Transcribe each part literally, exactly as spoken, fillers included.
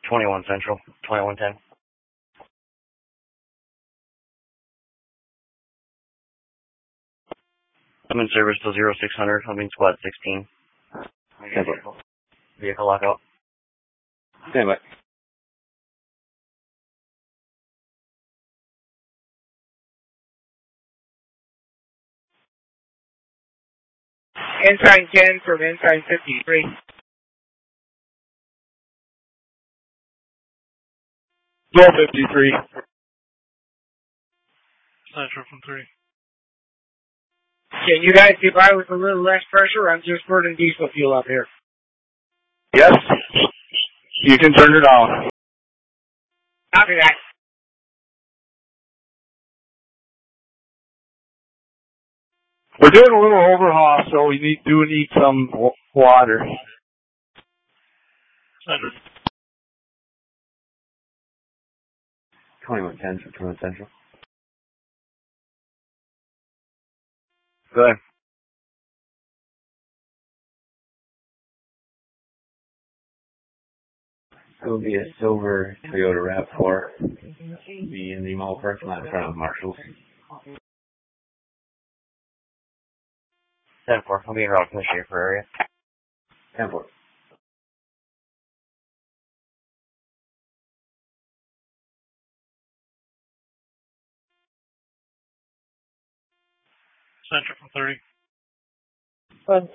twenty-one Central, twenty-one ten. I'm in service till zero six hundred. I'm in squad sixteen. Vehicle. Vehicle lockout. Stand by. Ensign ten from Ensign fifty-three. Door fifty-three. Central from three. Can you guys get by with a little less pressure? I'm just burning diesel fuel up here. Yes. You can turn it off. Copy that. We're doing a little overhaul, so we need, do need some w- water. Central. twenty-one ten from twenty-one Central. Go ahead. It will be a silver Toyota RAV four. Be in the mall parking lot in front of Marshall's. ten four. I'll be in route from the Schaefer area. ten four. Central from thirty. Good.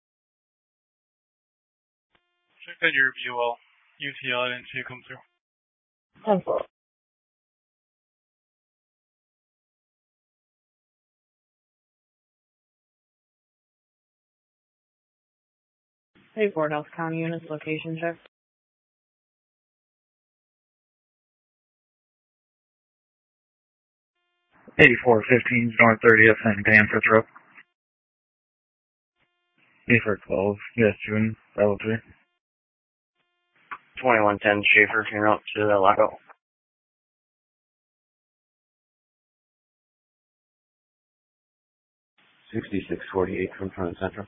Check out your view well. U T L, I didn't see you come through. ten four. Hey, Fort House County units, location check. eighty-four fifteen North thirtieth and Danforth Road. eighty-four twelve, yes, June, level three. twenty-one ten Schaefer, en route to the lockout. sixty-six forty-eight from twenty Central.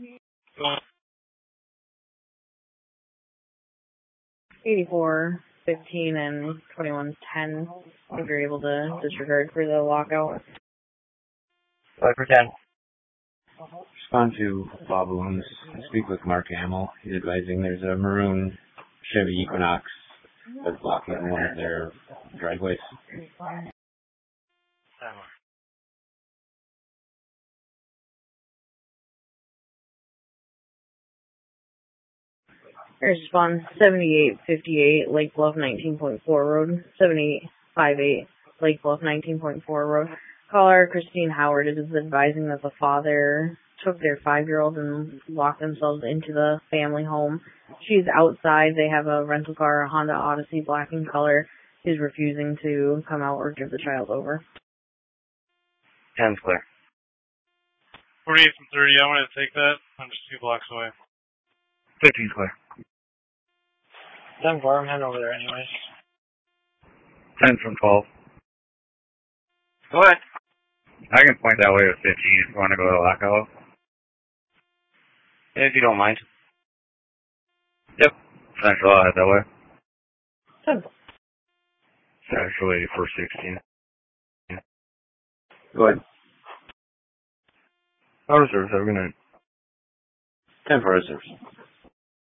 eighty-four fifteen and twenty-one ten, if you're able to disregard for the lockout. five for ten. Respond to Bob Balloons. Speak with Mark Hamill. He's advising there's a maroon Chevy Equinox that's blocking one of their driveways. Here's respond seventy-eight fifty-eight Lake Bluff nineteen point four Road, seventy-eight fifty-eight Lake Bluff nineteen point four Road. Caller Christine Howard is advising that the father took their five-year-old and locked themselves into the family home. She's outside. They have a rental car, a Honda Odyssey, black in color. She's refusing to come out or give the child over. ten's clear. forty-eight from thirty, I wanted to take that. I'm just two blocks away. fifteen's clear. ten four, I'm heading over there anyways. ten from twelve. Go ahead. I can point that way with fifteen if you want to go to lockout. If you don't mind. Yep. Central, I'll head that way. ten four. Central eighty-four sixteen. Go ahead. Auto service, have a good night. ten four service.